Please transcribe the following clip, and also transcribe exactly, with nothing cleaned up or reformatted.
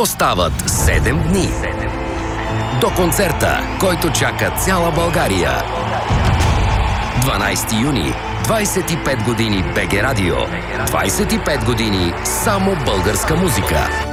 Остават седем дни до концерта, който чака цяла България. дванайсети юни, двайсет и пет години БГ Радио. двайсет и пет години само българска музика.